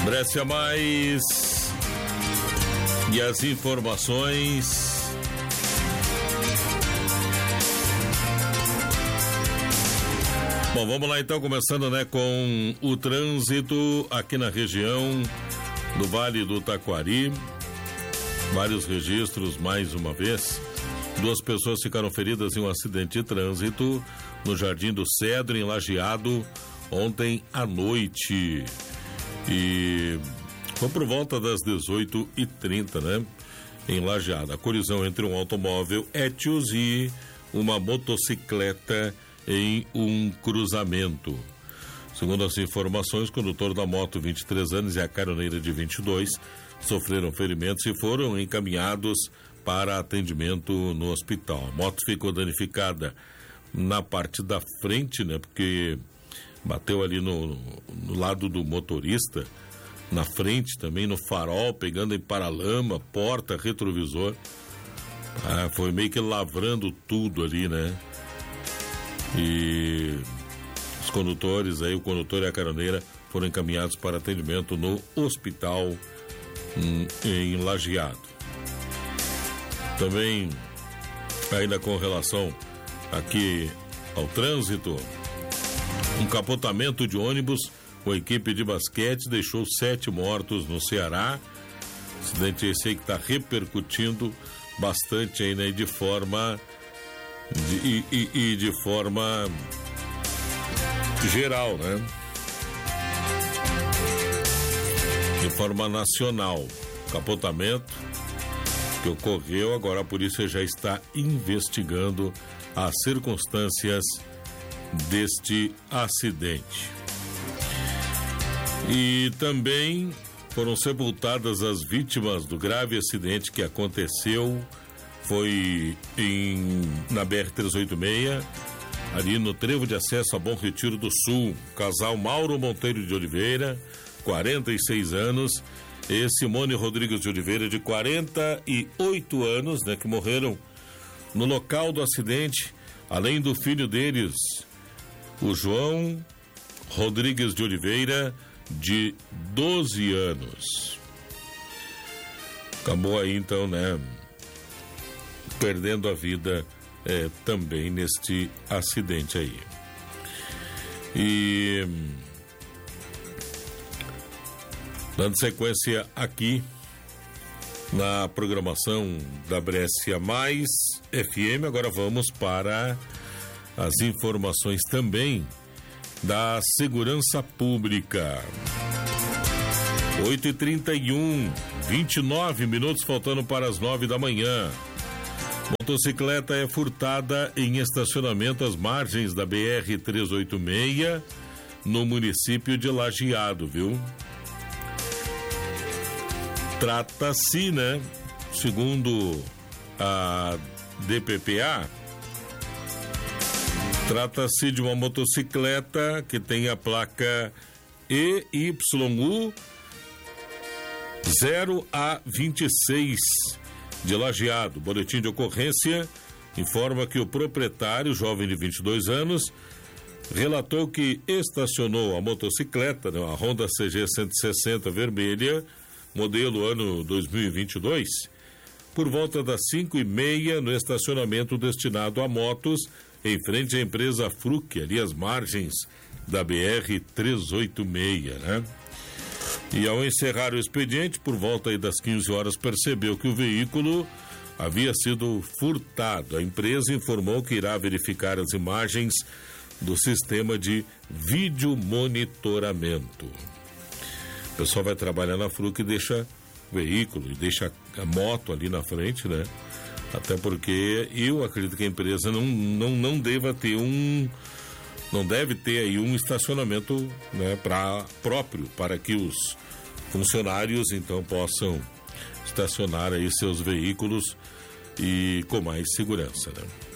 Brescia Mais e as informações. Bom, vamos lá então, começando, com o trânsito aqui na região do Vale do Taquari. Vários registros, mais uma vez. 2 pessoas ficaram feridas em um acidente de trânsito no Jardim do Cedro, em Lajeado, ontem à noite. E foi por volta das 18h30, em Lajeado. A colisão entre um automóvel Etios e uma motocicleta em um cruzamento. Segundo as informações, o condutor da moto, 23 anos, e a caroneira, de 22, sofreram ferimentos e foram encaminhados para atendimento no hospital. A moto ficou danificada na parte da frente, porque bateu ali no lado do motorista, na frente também, no farol, pegando em paralama, porta, retrovisor. Foi meio que lavrando tudo ali, E os condutores, o condutor e a caroneira, foram encaminhados para atendimento no hospital em Lajeado. Também, ainda com relação aqui ao trânsito, um capotamento de ônibus com equipe de basquete deixou 7 mortos no Ceará. Acidente esse aí que está repercutindo bastante aí, de forma de forma geral, de forma nacional. Capotamento que ocorreu, agora a polícia já está investigando as circunstâncias deste acidente. E também foram sepultadas as vítimas do grave acidente que aconteceu, foi na BR-386, ali no trevo de acesso a Bom Retiro do Sul. Casal Mauro Monteiro de Oliveira, 46 anos, e Simone Rodrigues de Oliveira, de 48 anos, que morreram no local do acidente, além do filho deles, o João Rodrigues de Oliveira, de 12 anos. Acabou aí então, perdendo a vida também neste acidente aí. E dando sequência aqui na programação da Brescia Mais FM, agora vamos para as informações também da segurança pública. 8h31, 29 minutos faltando para as 9 da manhã. Motocicleta é furtada em estacionamento às margens da BR-386, no município de Lajeado, viu? Trata-se, segundo a DPPA, trata-se de uma motocicleta que tem a placa EYU 0A26 de Lajeado. Boletim de ocorrência informa que o proprietário, jovem de 22 anos, relatou que estacionou a motocicleta, a Honda CG 160 vermelha, modelo ano 2022, por volta das 5h30 no estacionamento destinado a motos, em frente à empresa Fruc, ali às margens da BR-386, E ao encerrar o expediente, por volta aí das 15 horas, percebeu que o veículo havia sido furtado. A empresa informou que irá verificar as imagens do sistema de vídeo monitoramento. O pessoal vai trabalhar na Fruc e deixa o veículo e deixa a moto ali na frente, Até porque eu acredito que a empresa não deva ter não deve ter aí um estacionamento próprio para que os funcionários então possam estacionar aí seus veículos e com mais segurança,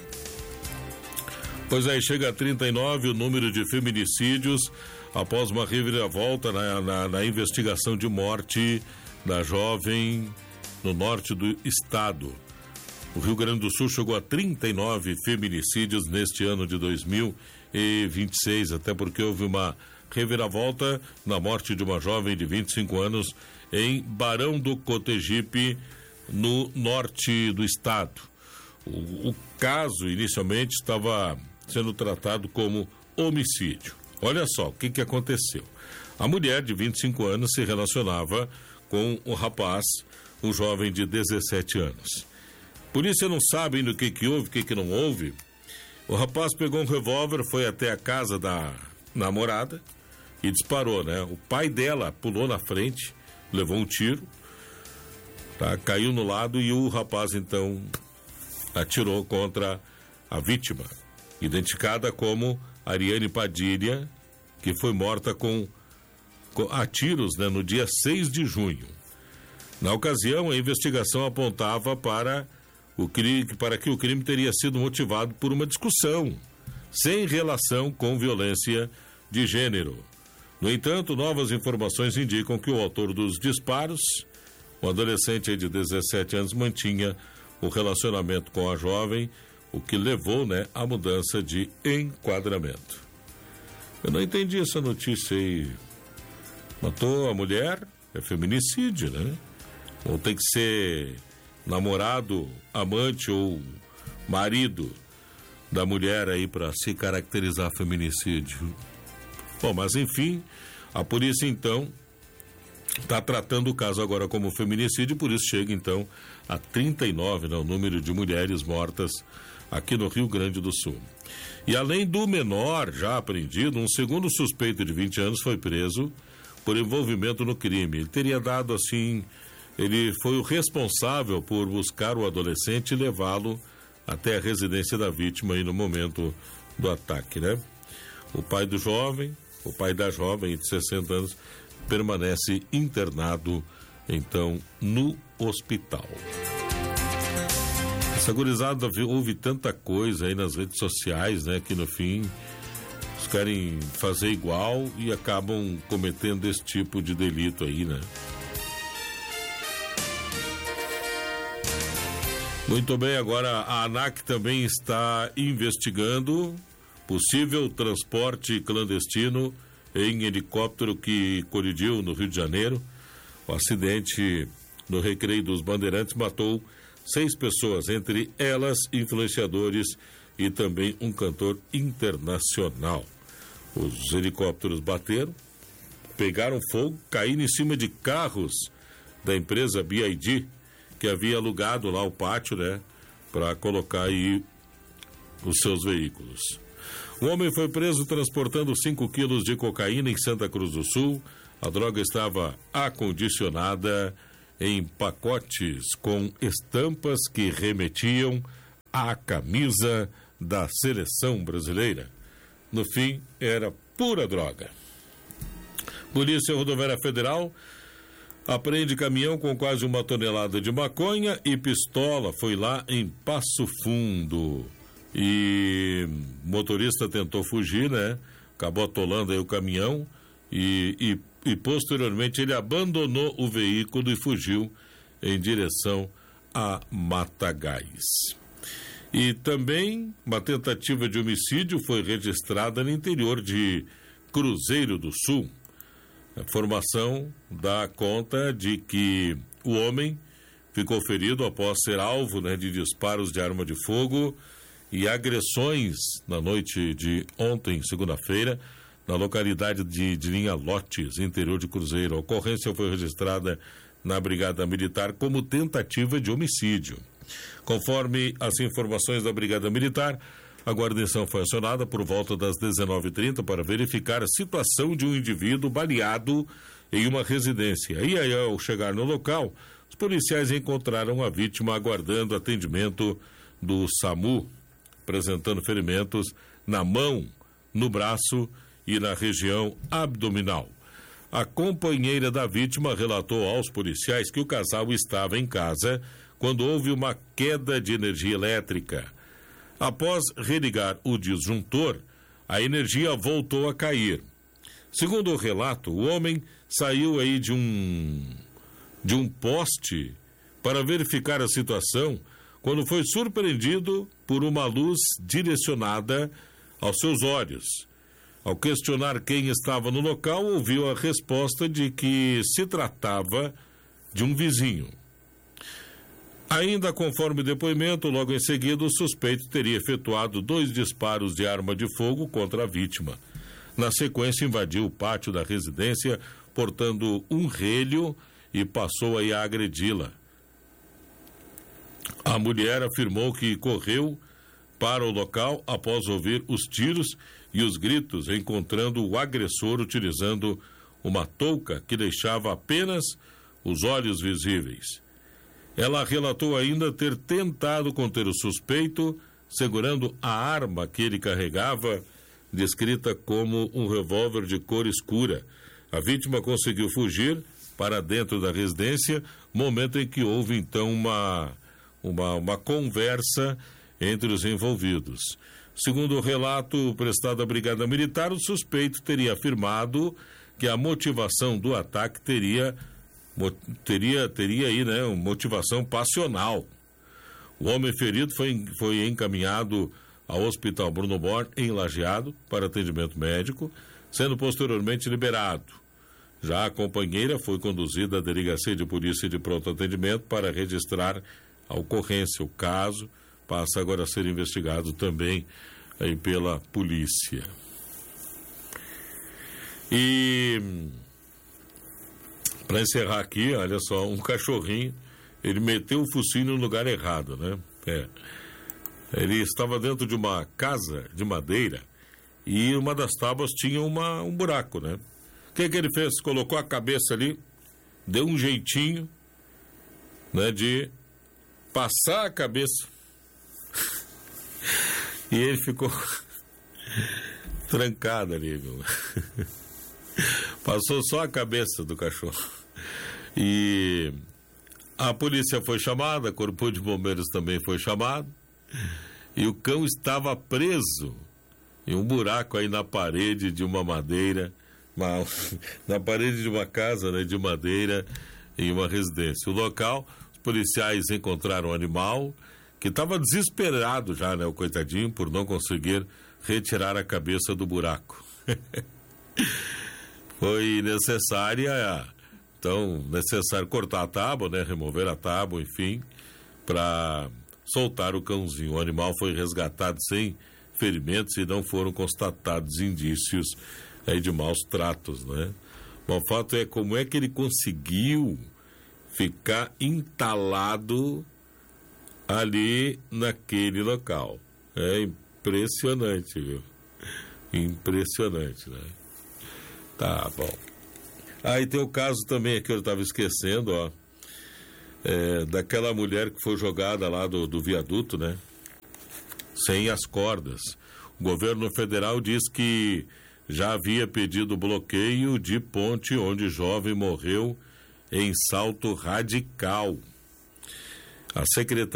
Pois aí, chega a 39 o número de feminicídios após uma reviravolta na investigação de morte da jovem no norte do estado. O Rio Grande do Sul chegou a 39 feminicídios neste ano de 2026, até porque houve uma reviravolta na morte de uma jovem de 25 anos em Barão do Cotegipe, no norte do estado. O caso inicialmente estava sendo tratado como homicídio. Olha só o que aconteceu. A mulher de 25 anos se relacionava com o rapaz, um jovem de 17 anos. Polícia não sabe ainda o que houve, o que não houve. O rapaz pegou um revólver, foi até a casa da namorada e disparou, né? O pai dela pulou na frente, levou um tiro, tá? Caiu no lado e o rapaz então atirou contra a vítima, identificada como Ariane Padilha, que foi morta a tiros, né, no dia 6 de junho. Na ocasião, a investigação apontava para que o crime teria sido motivado por uma discussão, sem relação com violência de gênero. No entanto, novas informações indicam que o autor dos disparos, um adolescente de 17 anos, mantinha o relacionamento com a jovem, o que levou, né, à mudança de enquadramento. Eu não entendi essa notícia aí. Matou a mulher, é feminicídio, né? Ou tem que ser namorado, amante ou marido da mulher aí para se caracterizar feminicídio. Bom, mas enfim, a polícia então está tratando o caso agora como feminicídio, por isso chega então a 39, né, o número de mulheres mortas aqui no Rio Grande do Sul. E além do menor já apreendido, um segundo suspeito de 20 anos foi preso por envolvimento no crime. Ele teria dado assim, ele foi o responsável por buscar o adolescente e levá-lo até a residência da vítima aí no momento do ataque, né? O pai da jovem de 60 anos, permanece internado, então, no hospital. Essa gurizada, houve tanta coisa aí nas redes sociais, né, que no fim eles querem fazer igual e acabam cometendo esse tipo de delito aí, né? Muito bem, agora a ANAC também está investigando possível transporte clandestino em helicóptero que colidiu no Rio de Janeiro. O acidente no Recreio dos Bandeirantes matou 6 pessoas, entre elas influenciadores e também um cantor internacional. Os helicópteros bateram, pegaram fogo, caíram em cima de carros da empresa BID, que havia alugado lá o pátio, né, para colocar aí os seus veículos. Um homem foi preso transportando 5 quilos de cocaína em Santa Cruz do Sul. A droga estava acondicionada em pacotes com estampas que remetiam à camisa da seleção brasileira. No fim, era pura droga. Polícia Rodoviária Federal apreende caminhão com quase 1 tonelada de maconha e pistola. Foi lá em Passo Fundo. E o motorista tentou fugir, né? Acabou atolando aí o caminhão e posteriormente ele abandonou o veículo e fugiu em direção a Matagais. E também uma tentativa de homicídio foi registrada no interior de Cruzeiro do Sul. A informação dá conta de que o homem ficou ferido após ser alvo, né, de disparos de arma de fogo e agressões na noite de ontem, segunda-feira, na localidade de Linha Lotes, interior de Cruzeiro. A ocorrência foi registrada na Brigada Militar como tentativa de homicídio. Conforme as informações da Brigada Militar, a guarnição foi acionada por volta das 19h30 para verificar a situação de um indivíduo baleado em uma residência. E aí, ao chegar no local, os policiais encontraram a vítima aguardando atendimento do SAMU, apresentando ferimentos na mão, no braço e na região abdominal. A companheira da vítima relatou aos policiais que o casal estava em casa quando houve uma queda de energia elétrica. Após religar o disjuntor, a energia voltou a cair. Segundo o relato, o homem saiu aí de um poste para verificar a situação quando foi surpreendido por uma luz direcionada aos seus olhos. Ao questionar quem estava no local, ouviu a resposta de que se tratava de um vizinho. Ainda conforme depoimento, logo em seguida, o suspeito teria efetuado 2 disparos de arma de fogo contra a vítima. Na sequência, invadiu o pátio da residência, portando um relho e passou aí a agredi-la. A mulher afirmou que correu para o local após ouvir os tiros e os gritos, encontrando o agressor utilizando uma touca que deixava apenas os olhos visíveis. Ela relatou ainda ter tentado conter o suspeito, segurando a arma que ele carregava, descrita como um revólver de cor escura. A vítima conseguiu fugir para dentro da residência, momento em que houve então uma conversa entre os envolvidos. Segundo o relato prestado à Brigada Militar, o suspeito teria afirmado que a motivação do ataque teria aí, né, uma motivação passional. O homem ferido foi encaminhado ao Hospital Bruno Born, em Lajeado, para atendimento médico, sendo posteriormente liberado. Já a companheira foi conduzida à Delegacia de Polícia de Pronto Atendimento para registrar a ocorrência. O caso passa agora a ser investigado também aí pela polícia. E para encerrar aqui, olha só, um cachorrinho, ele meteu o focinho no lugar errado, né? Ele estava dentro de uma casa de madeira e uma das tábuas tinha um buraco, né? O que ele fez? Colocou a cabeça ali, deu um jeitinho, né, de passar a cabeça e ele ficou trancado ali, viu? Passou só a cabeça do cachorro. E a polícia foi chamada, o Corpo de Bombeiros também foi chamado, e o cão estava preso em um buraco aí na parede de uma madeira, na parede de uma casa, né, de madeira, em uma residência. O local, os policiais encontraram o animal, que estava desesperado já, né, o coitadinho, por não conseguir retirar a cabeça do buraco. Foi necessário cortar a tábua, né, remover a tábua, enfim, para soltar o cãozinho. O animal foi resgatado sem ferimentos e não foram constatados indícios aí de maus tratos, né? Bom, o fato é como é que ele conseguiu ficar entalado ali naquele local. É impressionante, viu? Impressionante, né? Tá bom. Aí tem o caso também que eu estava esquecendo, ó, daquela mulher que foi jogada lá do viaduto, né? Sem as cordas. O governo federal diz que já havia pedido bloqueio de ponte onde jovem morreu em salto radical. A secretaria